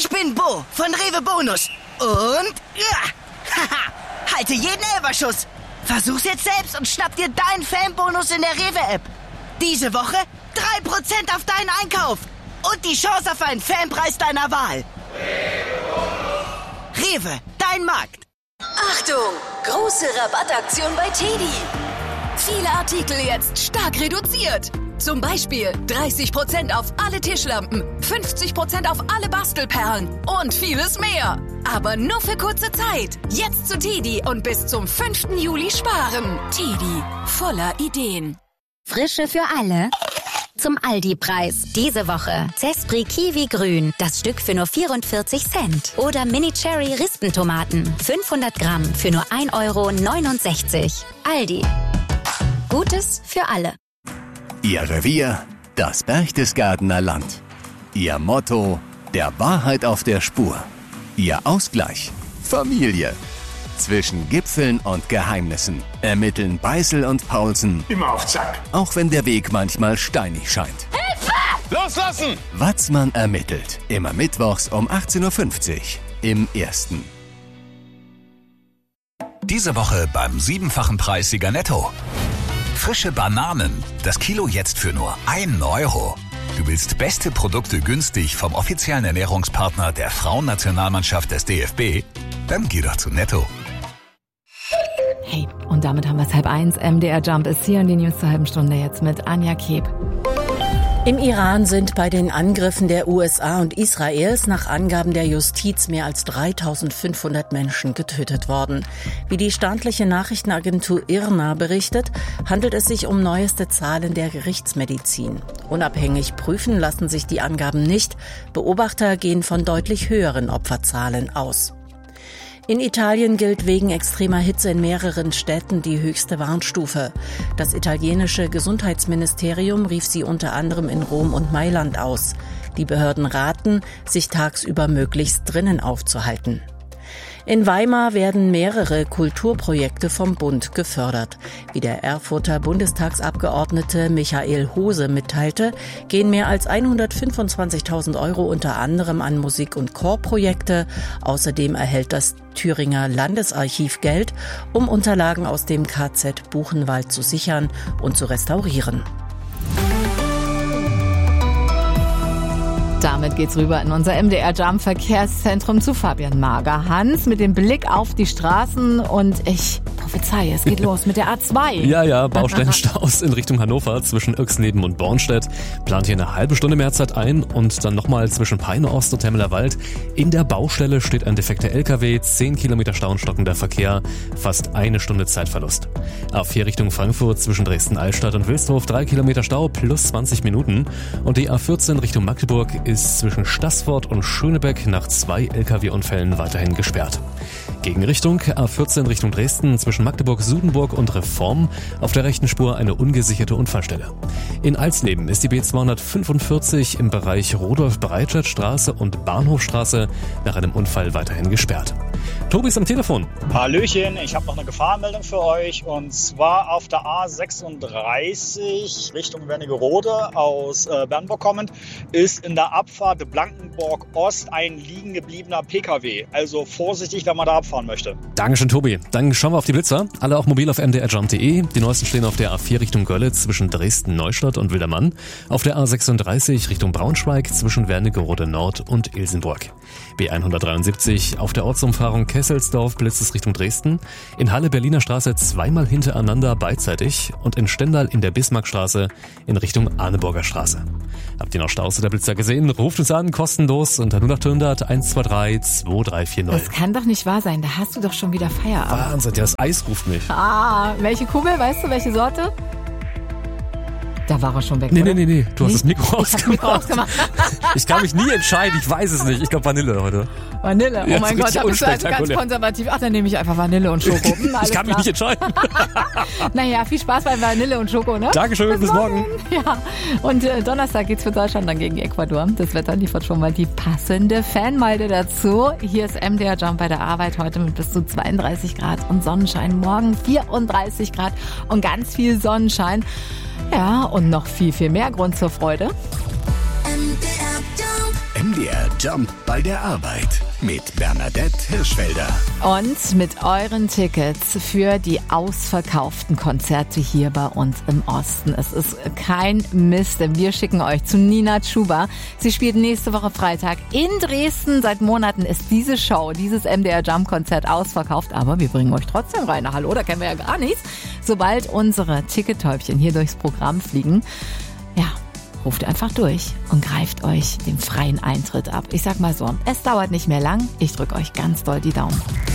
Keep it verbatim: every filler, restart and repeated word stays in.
Ich bin Bo von Rewe Bonus. Und ja, haha, halte jeden Elferschuss. Versuch's jetzt selbst und schnapp dir deinen Fanbonus in der Rewe-App. Diese Woche drei Prozent auf deinen Einkauf. Und die Chance auf einen Fanpreis deiner Wahl. Rewe, dein Markt. Achtung! Große Rabattaktion bei Teddy. Viele Artikel jetzt stark reduziert. Zum Beispiel dreißig Prozent auf alle Tischlampen, fünfzig Prozent auf alle Bastelperlen und vieles mehr. Aber nur für kurze Zeit. Jetzt zu Teddy und bis zum fünften Juli sparen. Teddy, voller Ideen. Frische für alle. Zum Aldi-Preis. Diese Woche Zespri Kiwi Grün. Das Stück für nur vierundvierzig Cent. Oder Mini Cherry Rispentomaten. fünfhundert Gramm für nur ein Euro neunundsechzig. Aldi. Gutes für alle. Ihr Revier, das Berchtesgadener Land. Ihr Motto, der Wahrheit auf der Spur. Ihr Ausgleich, Familie. Zwischen Gipfeln und Geheimnissen ermitteln Beißel und Paulsen. Immer auf Zack. Auch wenn der Weg manchmal steinig scheint. Hilfe! Loslassen! Watzmann ermittelt. Immer mittwochs um achtzehn Uhr fünfzig im Ersten. Diese Woche beim siebenfachen Preis Sieger Netto. Frische Bananen. Das Kilo jetzt für nur einen Euro. Du willst beste Produkte günstig vom offiziellen Ernährungspartner der Frauennationalmannschaft des D F B? Dann geh doch zu Netto. Hey, und damit haben wir es halb eins. M D R Jump ist hier in die News zur halben Stunde jetzt mit Anja Keb. Im Iran sind bei den Angriffen der U S A und Israels nach Angaben der Justiz mehr als dreitausendfünfhundert Menschen getötet worden. Wie die staatliche Nachrichtenagentur I R N A berichtet, handelt es sich um neueste Zahlen der Gerichtsmedizin. Unabhängig prüfen lassen sich die Angaben nicht. Beobachter gehen von deutlich höheren Opferzahlen aus. In Italien gilt wegen extremer Hitze in mehreren Städten die höchste Warnstufe. Das italienische Gesundheitsministerium rief sie unter anderem in Rom und Mailand aus. Die Behörden raten, sich tagsüber möglichst drinnen aufzuhalten. In Weimar werden mehrere Kulturprojekte vom Bund gefördert. Wie der Erfurter Bundestagsabgeordnete Michael Hose mitteilte, gehen mehr als hundertfünfundzwanzigtausend Euro unter anderem an Musik- und Chorprojekte. Außerdem erhält das Thüringer Landesarchiv Geld, um Unterlagen aus dem K Z Buchenwald zu sichern und zu restaurieren. Damit geht's rüber in unser M D R Jump Verkehrszentrum zu Fabian Mager. Hans mit dem Blick auf die Straßen und ich prophezeie, es geht los mit der A zwei. Ja, ja, Baustellenstaus in Richtung Hannover zwischen Öxneden und Bornstedt. Plant hier eine halbe Stunde Mehrzeit ein und dann nochmal zwischen Peine Ost und Temmeler Wald. In der Baustelle steht ein defekter L K W, zehn Kilometer Stau und stockender Verkehr, fast eine Stunde Zeitverlust. A vier Richtung Frankfurt zwischen Dresden-Altstadt und Wilsdorf, drei Kilometer Stau plus zwanzig Minuten. Und die A vierzehn Richtung Magdeburg ist zwischen Staßfurt und Schönebeck nach zwei L K W-Unfällen weiterhin gesperrt. Gegenrichtung A vierzehn Richtung Dresden zwischen Magdeburg, Sudenburg und Reform auf der rechten Spur eine ungesicherte Unfallstelle. In Alsleben ist die B zweihundertfünfundvierzig im Bereich Rudolf-Breitscheid-Straße und Bahnhofstraße nach einem Unfall weiterhin gesperrt. Tobi ist am Telefon. Hallöchen, ich habe noch eine Gefahrenmeldung für euch und zwar auf der A sechsunddreißig Richtung Wernigerode aus äh, Bernburg kommend ist in der Abfahrt Blankenburg Ost ein liegen gebliebener P K W. Also vorsichtig, wenn man da abfahren möchte. Dankeschön, Tobi. Dann schauen wir auf die Blitzer. Alle auch mobil auf m d r jump punkt d e. Die neuesten stehen auf der A vier Richtung Görlitz zwischen Dresden-Neustadt und Wildermann. Auf der A sechsunddreißig Richtung Braunschweig zwischen Wernigerode Nord und Ilsenburg. B hundertdreiundsiebzig auf der Ortsumfahrung Kesselsdorf blitzt es Richtung Dresden. In Halle Berliner Straße zweimal hintereinander beidseitig und in Stendal in der Bismarckstraße in Richtung Arneburger Straße. Habt ihr noch Staus oder Blitzer gesehen? Ruft uns an, kostenlos unter null acht hundert eins zwei drei zwei drei vier null. Das kann doch nicht wahr sein, da hast du doch schon wieder Feierabend. Wahnsinn, das Eis ruft mich. Ah, welche Kugel, weißt du, welche Sorte? Da war er schon weg, Nee, oder? nee, nee, nee, du hast Nee, das Mikro ich hab ausgemacht. Mikro ausgemacht. Ich kann mich nie entscheiden, ich weiß es nicht. Ich glaube Vanille heute. Vanille, oh Ja, mein das Gott, ist da bist du also ganz unspektakulär. konservativ. Ach, dann nehme ich einfach Vanille und Schoko. Hm, alles Ich kann mich klar. nicht entscheiden. Naja, viel Spaß bei Vanille und Schoko, ne? Dankeschön, bis morgen. Ja, und äh, Donnerstag geht's für Deutschland dann gegen Ecuador. Das Wetter liefert schon mal die passende Fanmeile dazu. Hier ist M D R Jump bei der Arbeit heute mit bis zu zweiunddreißig Grad und Sonnenschein. Morgen vierunddreißig Grad und ganz viel Sonnenschein. Ja, und noch viel, viel mehr Grund zur Freude. M D Der Jump bei der Arbeit mit Bernadette Hirschfelder. Und mit euren Tickets für die ausverkauften Konzerte hier bei uns im Osten. Es ist kein Mist, denn wir schicken euch zu Nina Chuba. Sie spielt nächste Woche Freitag in Dresden. Seit Monaten ist diese Show, dieses M D R Jump Konzert ausverkauft. Aber wir bringen euch trotzdem rein. Na, hallo, da kennen wir ja gar nichts. Sobald unsere Tickettäubchen hier durchs Programm fliegen, ja, ruft einfach durch und greift euch den freien Eintritt ab. Ich sag mal so, es dauert nicht mehr lang. Ich drücke euch ganz doll die Daumen.